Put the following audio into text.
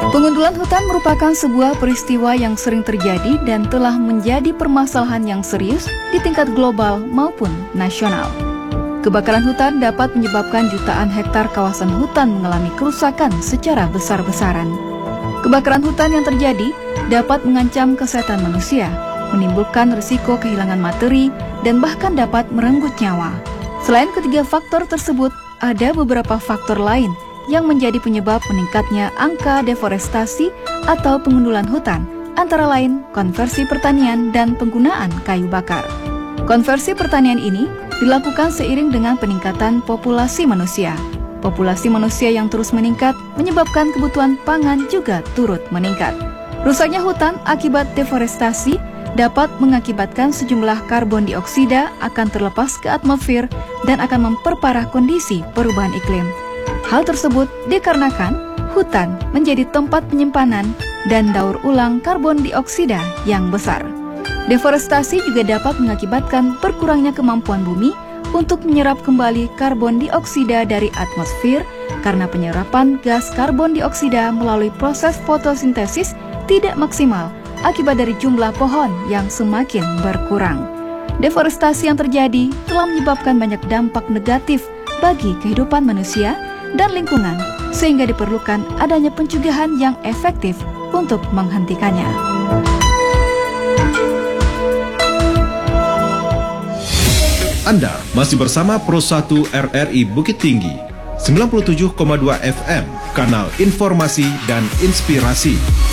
Pengundulan hutan merupakan sebuah peristiwa yang sering terjadi dan telah menjadi permasalahan yang serius di tingkat global maupun nasional. Kebakaran hutan dapat menyebabkan jutaan hektar kawasan hutan mengalami kerusakan secara besar-besaran. Kebakaran hutan yang terjadi dapat mengancam kesehatan manusia, menimbulkan risiko kehilangan materi, dan bahkan dapat merenggut nyawa. Selain ketiga faktor tersebut, ada beberapa faktor lain yang menjadi penyebab meningkatnya angka deforestasi atau pengundulan hutan, antara lain konversi pertanian dan penggunaan kayu bakar. Konversi pertanian ini dilakukan seiring dengan peningkatan populasi manusia. Populasi manusia yang terus meningkat menyebabkan kebutuhan pangan juga turut meningkat. Rusaknya hutan akibat deforestasi dapat mengakibatkan sejumlah karbon dioksida akan terlepas ke atmosfer dan akan memperparah kondisi perubahan iklim. Hal tersebut dikarenakan hutan menjadi tempat penyimpanan dan daur ulang karbon dioksida yang besar. Deforestasi juga dapat mengakibatkan berkurangnya kemampuan bumi untuk menyerap kembali karbon dioksida dari atmosfer karena penyerapan gas karbon dioksida melalui proses fotosintesis tidak maksimal akibat dari jumlah pohon yang semakin berkurang. Deforestasi yang terjadi telah menyebabkan banyak dampak negatif bagi kehidupan manusia dan lingkungan, sehingga diperlukan adanya pencegahan yang efektif untuk menghentikannya. Anda masih bersama Pro 1 RRI Bukit Tinggi, 97,2 FM, kanal informasi dan inspirasi.